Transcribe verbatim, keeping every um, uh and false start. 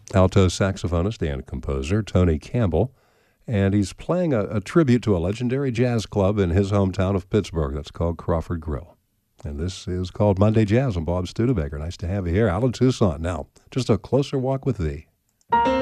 alto saxophonist and composer Tony Campbell, and he's playing a, a tribute to a legendary jazz club in his hometown of Pittsburgh that's called Crawford Grill. And this is called Monday Jazz. I'm Bob Studebaker. Nice to have you here. Alan Toussaint. Now, just a closer walk with thee.